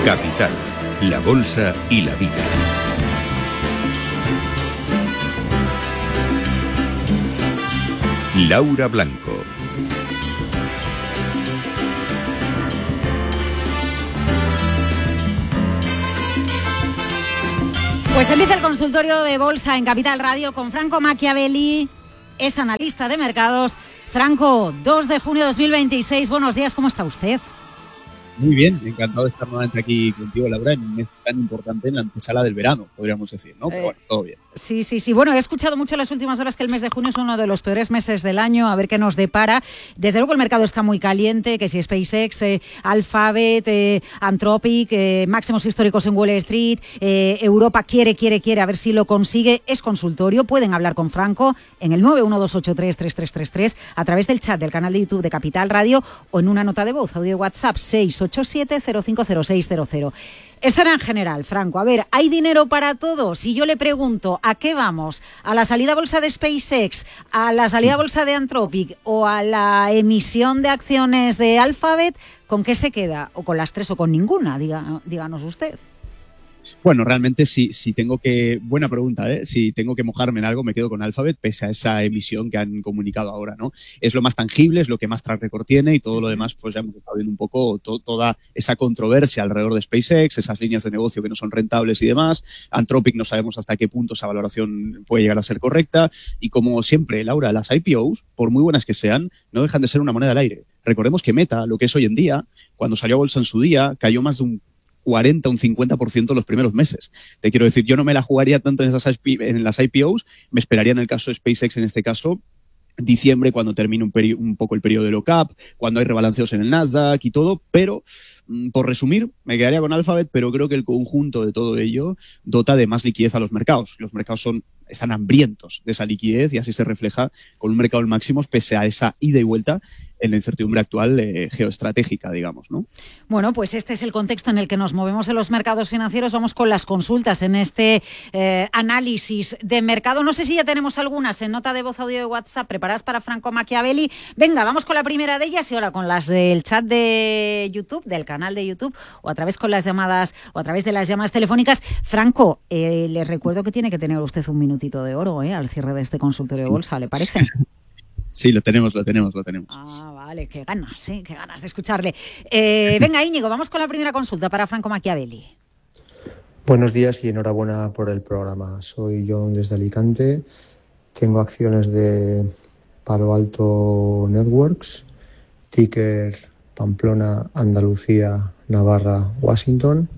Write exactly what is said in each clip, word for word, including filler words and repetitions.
Capital, la bolsa y la vida. Laura Blanco. Pues empieza el consultorio de bolsa en Capital Radio con Franco Machiavelli, es analista de mercados. Franco, dos de junio de dos mil veintiséis, buenos días, ¿cómo está usted? Muy bien, encantado de estar nuevamente aquí contigo, Laura, en un mes tan importante en la antesala del verano, podríamos decir, ¿no? Pero bueno, todo bien. Sí, sí, sí. Bueno, he escuchado mucho en las últimas horas que el mes de junio es uno de los peores meses del año, a ver qué nos depara. Desde luego el mercado está muy caliente, que si SpaceX, eh, Alphabet, eh, Anthropic, eh, máximos históricos en Wall Street, eh, Europa quiere, quiere, quiere, a ver si lo consigue. Es consultorio, pueden hablar con Franco en el nueve uno dos ocho tres tres tres tres tres, a través del chat del canal de YouTube de Capital Radio o en una nota de voz, audio de WhatsApp seis ocho siete cero cinco cero seis cero cero. Escena en general, Franco. A ver, ¿hay dinero para todo? Si yo le pregunto, ¿a qué vamos? ¿A la salida a bolsa de SpaceX? ¿A la salida a bolsa de Anthropic? ¿O a la emisión de acciones de Alphabet? ¿Con qué se queda? ¿O con las tres o con ninguna? Diga, díganos usted. Bueno, realmente si, si tengo que... Buena pregunta, ¿eh? Si tengo que mojarme en algo, me quedo con Alphabet, pese a esa emisión que han comunicado ahora, ¿no? Es lo más tangible, es lo que más track record tiene y todo lo demás, pues ya hemos estado viendo un poco to, toda esa controversia alrededor de SpaceX, esas líneas de negocio que no son rentables y demás. Anthropic no sabemos hasta qué punto esa valoración puede llegar a ser correcta. Y como siempre, Laura, las I P Os, por muy buenas que sean, no dejan de ser una moneda al aire. Recordemos que Meta, lo que es hoy en día, cuando salió a bolsa en su día, cayó más de un cuarenta, un cincuenta por ciento los primeros meses. Te quiero decir, yo no me la jugaría tanto en, esas, en las I P Os, me esperaría en el caso de SpaceX, en este caso, diciembre, cuando termine un, peri- un poco el periodo de lock-up, cuando hay rebalanceos en el Nasdaq y todo, pero, mm, por resumir, me quedaría con Alphabet, pero creo que el conjunto de todo ello dota de más liquidez a los mercados. Los mercados son están hambrientos de esa liquidez y así se refleja con un mercado en máximos pese a esa ida y vuelta en la incertidumbre actual eh, geoestratégica, digamos, ¿no? Bueno, pues este es el contexto en el que nos movemos en los mercados financieros. Vamos con las consultas en este eh, análisis de mercado. No sé si ya tenemos algunas en nota de voz, audio de WhatsApp preparadas para Franco Machiavelli. Venga, vamos con la primera de ellas y ahora con las del chat de YouTube, del canal de YouTube, o a través con las llamadas o a través de las llamadas telefónicas. Franco, eh, le recuerdo que tiene que tener usted un minutito de oro eh, al cierre de este consultorio de bolsa, ¿le parece? Sí, lo tenemos, lo tenemos, lo tenemos. Ah, vale, qué ganas, sí, qué ganas de escucharle. Eh, venga, Íñigo, vamos con la primera consulta para Franco Machiavelli. Buenos días y enhorabuena por el programa. Soy John desde Alicante. Tengo acciones de Palo Alto Networks, ticker Pamplona, Andalucía, Navarra, Washington.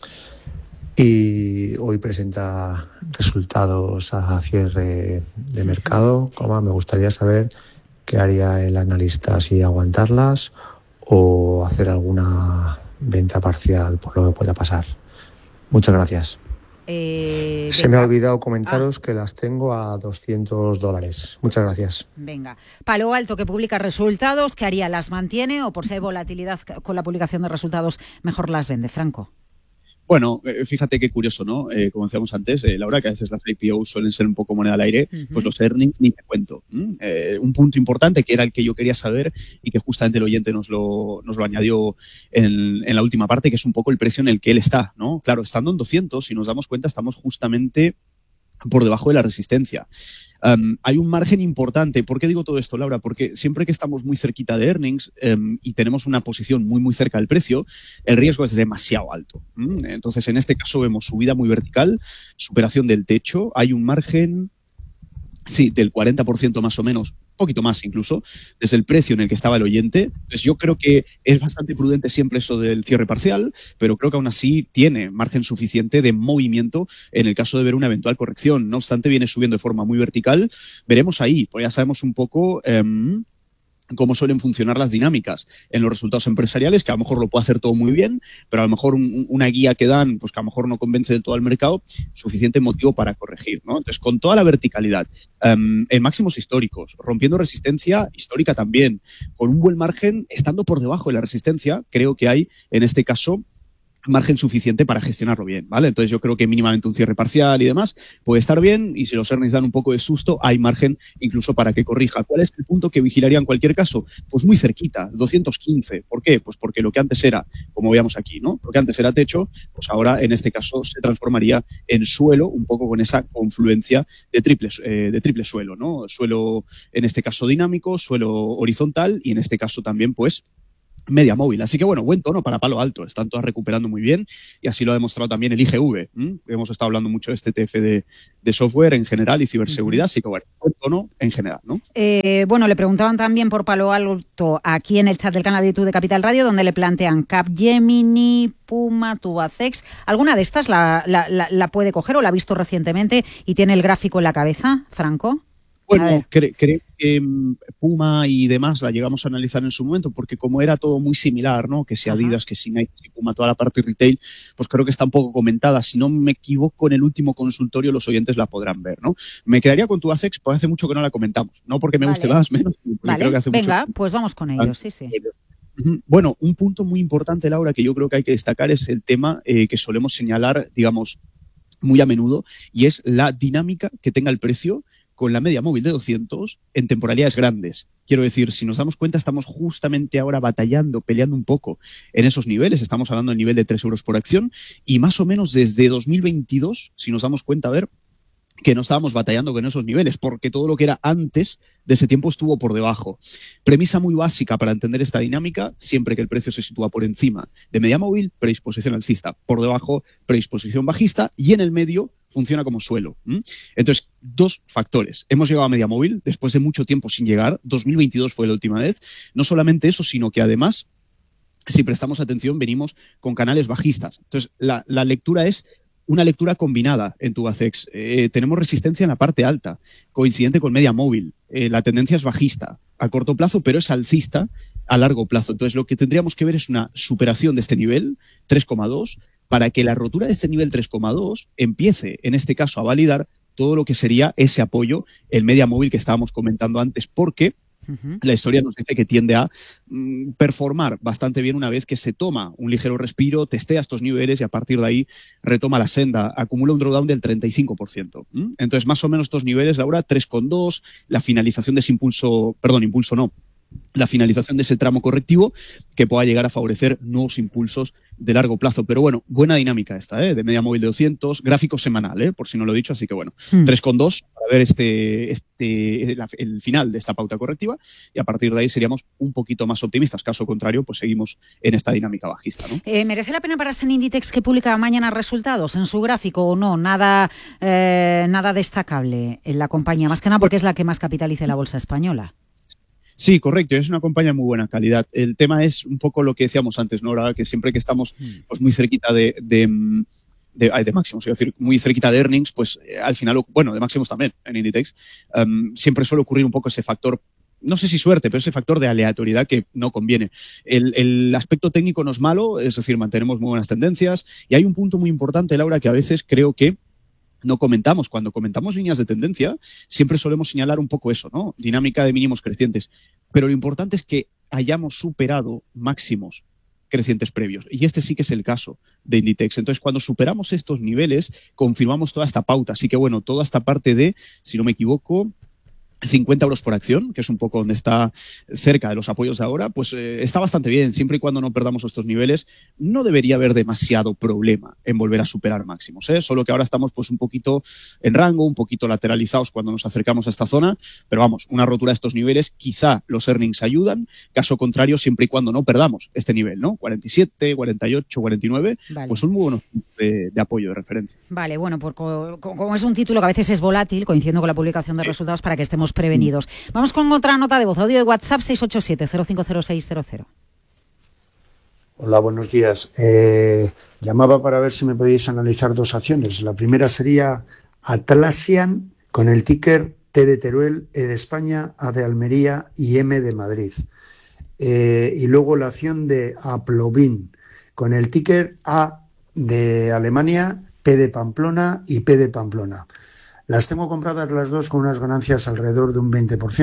Y hoy presenta resultados a cierre de mercado. Como me gustaría saber qué haría el analista, si aguantarlas o hacer alguna venta parcial por lo que pueda pasar. Muchas gracias. Eh, Se me ha olvidado comentaros ah. que las tengo a doscientos dólares. Muchas gracias. Venga. Palo Alto, que publica resultados, ¿qué haría? ¿Las mantiene o por si hay volatilidad con la publicación de resultados mejor las vende? Franco. Bueno, fíjate qué curioso, ¿no? Eh, como decíamos antes, eh, Laura, que a veces las I P Os suelen ser un poco moneda al aire, uh-huh. Pues los earnings ni te cuento. ¿Mm? Eh, un punto importante que era el que yo quería saber y que justamente el oyente nos lo, nos lo añadió en, en la última parte, que es un poco el precio en el que él está, ¿no? Claro, estando en doscientos, si nos damos cuenta, estamos justamente por debajo de la resistencia. Um, hay un margen importante. ¿Por qué digo todo esto, Laura? Porque siempre que estamos muy cerquita de earnings um, y tenemos una posición muy, muy cerca del precio, el riesgo es demasiado alto. ¿Mm? Entonces, en este caso vemos subida muy vertical, superación del techo, hay un margen, sí, del cuarenta por ciento más o menos, un poquito más incluso, desde el precio en el que estaba el oyente. Entonces yo creo que es bastante prudente siempre eso del cierre parcial, pero creo que aún así tiene margen suficiente de movimiento en el caso de ver una eventual corrección. No obstante, viene subiendo de forma muy vertical. Veremos ahí, pues ya sabemos un poco eh, cómo suelen funcionar las dinámicas en los resultados empresariales, que a lo mejor lo puede hacer todo muy bien, pero a lo mejor un, una guía que dan, pues que a lo mejor no convence de todo el mercado, suficiente motivo para corregir, ¿no? Entonces, con toda la verticalidad, um, en máximos históricos, rompiendo resistencia histórica también, con un buen margen, estando por debajo de la resistencia, creo que hay, en este caso, margen suficiente para gestionarlo bien, ¿vale? Entonces yo creo que mínimamente un cierre parcial y demás puede estar bien, y si los earnings dan un poco de susto, hay margen incluso para que corrija. ¿Cuál es el punto que vigilaría en cualquier caso? Pues muy cerquita, doscientos quince. ¿Por qué? Pues porque lo que antes era, como veíamos aquí, ¿no? Lo que antes era techo, pues ahora en este caso se transformaría en suelo, un poco con esa confluencia de triple, eh, de triple suelo, ¿no? Suelo en este caso dinámico, suelo horizontal y en este caso también pues media móvil. Así que bueno, buen tono para palo alto. Están todas recuperando muy bien y así lo ha demostrado también el I G V. ¿m? Hemos estado hablando mucho de este E T F de, de software en general y ciberseguridad, así que bueno, buen tono en general, ¿no? Eh, bueno, le preguntaban también por palo alto aquí en el chat del canal de YouTube de Capital Radio, donde le plantean Capgemini, Puma, Tubacex. ¿Alguna de estas la, la, la, la puede coger o la ha visto recientemente y tiene el gráfico en la cabeza, Franco? Bueno, creo cre que um, Puma y demás la llegamos a analizar en su momento, porque como era todo muy similar, ¿no? Que si Adidas, Ajá. que si Nike, que si Puma, toda la parte retail, pues creo que está un poco comentada. Si no me equivoco, en el último consultorio los oyentes la podrán ver, ¿no? Me quedaría con Tubacex, pues hace mucho que no la comentamos. No porque me vale. guste más, menos, porque vale. creo que hace Venga, mucho. pues vamos con ellos, sí, sí. Bueno, un punto muy importante, Laura, que yo creo que hay que destacar es el tema eh, que solemos señalar, digamos, muy a menudo, y es la dinámica que tenga el precio con la media móvil de doscientos en temporalidades grandes. Quiero decir, si nos damos cuenta, estamos justamente ahora batallando, peleando un poco en esos niveles. Estamos hablando del nivel de tres euros por acción y más o menos desde dos mil veintidós, si nos damos cuenta, a ver, que no estábamos batallando con esos niveles, porque todo lo que era antes de ese tiempo estuvo por debajo. Premisa muy básica para entender esta dinámica: siempre que el precio se sitúa por encima de media móvil, predisposición alcista; por debajo, predisposición bajista; y en el medio funciona como suelo. ¿Mm? Entonces, dos factores. Hemos llegado a media móvil después de mucho tiempo sin llegar. dos mil veintidós fue la última vez. No solamente eso, sino que además, si prestamos atención, venimos con canales bajistas. Entonces, la, la lectura es una lectura combinada en Tubacex. Eh, tenemos resistencia en la parte alta, coincidente con media móvil. Eh, la tendencia es bajista a corto plazo, pero es alcista a largo plazo. Entonces, lo que tendríamos que ver es una superación de este nivel, tres coma dos, para que la rotura de este nivel tres coma dos empiece, en este caso, a validar todo lo que sería ese apoyo, el media móvil que estábamos comentando antes, porque Uh-huh. la historia nos dice que tiende a mm, performar bastante bien una vez que se toma un ligero respiro, testea estos niveles y a partir de ahí retoma la senda, acumula un drawdown del treinta y cinco por ciento. ¿Mm? Entonces, más o menos estos niveles, Laura, tres coma dos, la finalización de ese impulso, perdón, impulso no, la finalización de ese tramo correctivo que pueda llegar a favorecer nuevos impulsos de largo plazo. Pero bueno, buena dinámica esta, ¿eh? De media móvil de doscientos, gráfico semanal, ¿eh? Por si no lo he dicho, así que bueno, mm. tres coma dos para ver este, este la, el final de esta pauta correctiva y a partir de ahí seríamos un poquito más optimistas. Caso contrario, pues seguimos en esta dinámica bajista, ¿no? Eh, ¿Merece la pena pararse en Inditex, que publica mañana resultados en su gráfico, o no? Nada, eh, nada destacable en la compañía, más que nada porque es la que más capitaliza la bolsa española. Sí, correcto, es una compañía de muy buena calidad. El tema es un poco lo que decíamos antes, ¿no? Ahora que siempre que estamos pues, muy cerquita de, de, de, de máximos, es decir, muy cerquita de earnings, pues eh, al final, bueno, de máximos también en Inditex, um, siempre suele ocurrir un poco ese factor, no sé si suerte, pero ese factor de aleatoriedad que no conviene. El, el aspecto técnico no es malo, es decir, mantenemos muy buenas tendencias y hay un punto muy importante, Laura, que a veces creo que no comentamos. Cuando comentamos líneas de tendencia, siempre solemos señalar un poco eso, ¿no? Dinámica de mínimos crecientes. Pero lo importante es que hayamos superado máximos crecientes previos. Y este sí que es el caso de Inditex. Entonces, cuando superamos estos niveles, confirmamos toda esta pauta. Así que, bueno, toda esta parte de, si no me equivoco, cincuenta euros por acción, que es un poco donde está cerca de los apoyos de ahora, pues eh, está bastante bien. Siempre y cuando no perdamos estos niveles, no debería haber demasiado problema en volver a superar máximos, ¿eh? Solo que ahora estamos pues un poquito en rango, un poquito lateralizados cuando nos acercamos a esta zona, pero vamos, una rotura de estos niveles, quizá los earnings ayudan, caso contrario, siempre y cuando no perdamos este nivel, ¿no? cuarenta y siete, cuarenta y ocho, cuarenta y nueve, vale. Pues son muy buenos de, de apoyo, de referencia. Vale, bueno, por, como es un título que a veces es volátil, coincidiendo con la publicación de resultados, para que estemos prevenidos. Vamos con otra nota de voz, audio de WhatsApp seis ocho siete, cero cinco cero seis cero cero. Hola, buenos días. Eh, llamaba para ver si me podéis analizar dos acciones. La primera sería Atlassian con el ticker T de Teruel, E de España, A de Almería y M de Madrid. Eh, y luego la acción de Aplovin con el ticker A de Alemania, P de Pamplona y P de Pamplona. Las tengo compradas las dos con unas ganancias alrededor de un veinte por ciento.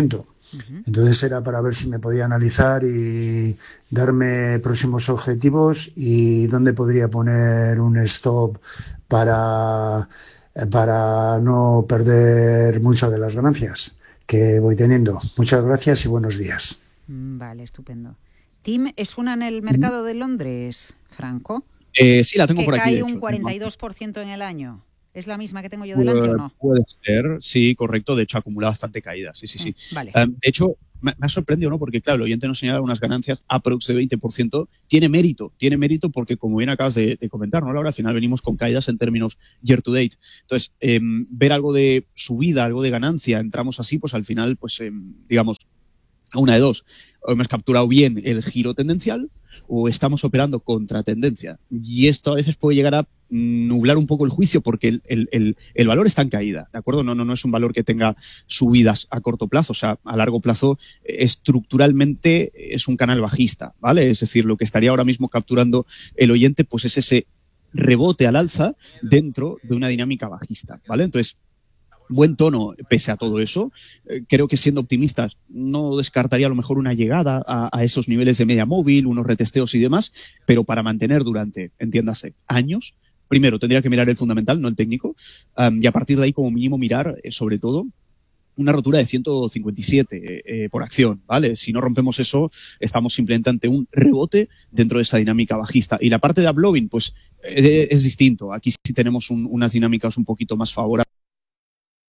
Uh-huh. Entonces era para ver si me podía analizar y darme próximos objetivos y dónde podría poner un stop para, para no perder muchas de las ganancias que voy teniendo. Muchas gracias y buenos días. Vale, estupendo. Tim, ¿es una en el mercado de Londres, Franco? Eh, sí, la tengo que por aquí. Cae de un hecho. cuarenta y dos por ciento en el año. ¿Es la misma que tengo yo delante o no? Puede ser, sí, correcto. De hecho, acumula bastante caída. Sí, sí, sí. Mm, vale. Um, de hecho, me, me ha sorprendido, ¿no? Porque, claro, el oyente nos señala unas ganancias aprox de veinte por ciento. Tiene mérito, tiene mérito porque, como bien acabas de, de comentar, ¿no, Laura? Al final venimos con caídas en términos year to date. Entonces, eh, ver algo de subida, algo de ganancia, entramos así, pues al final, pues, eh, digamos, a una de dos. O hemos capturado bien el giro tendencial o estamos operando contra tendencia. Y esto a veces puede llegar a nublar un poco el juicio porque el, el, el, el valor está en caída, ¿de acuerdo? No, no, no es un valor que tenga subidas a corto plazo, o sea, a largo plazo estructuralmente es un canal bajista, ¿vale? Es decir, lo que estaría ahora mismo capturando el oyente pues es ese rebote al alza dentro de una dinámica bajista, ¿vale? Entonces, buen tono pese a todo eso. Eh, creo que siendo optimistas no descartaría a lo mejor una llegada a, a esos niveles de media móvil, unos retesteos y demás, pero para mantener durante, entiéndase, años, primero tendría que mirar el fundamental, no el técnico, um, y a partir de ahí como mínimo mirar, eh, sobre todo, una rotura de ciento cincuenta y siete eh, por acción, ¿vale? Si no rompemos eso, estamos simplemente ante un rebote dentro de esa dinámica bajista. Y la parte de uploving, pues, eh, es distinto. Aquí sí tenemos un, unas dinámicas un poquito más favorables